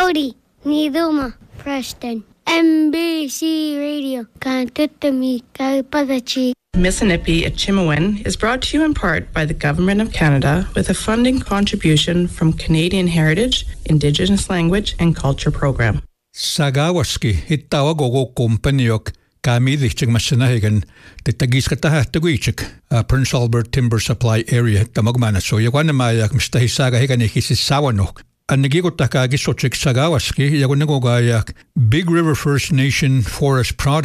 Howdy, Niduma, Preston. NBC Radio, Kantutami, Kalpadachi. Mississippi at Chimawin is brought to you in part by the Government of Canada with a funding contribution from Canadian Heritage, Indigenous Language and Culture Program. Sagawaski hittawag ogo kompanyok kami dichig masanahigan titagis katahatagwichik Prince Albert Timber Supply Area tamagmana so yawan mayak mistahisaga higan ikisisawanok. Anigigotaka gisochik Sagawaski yagunagogayak Big River First Nation Forest Product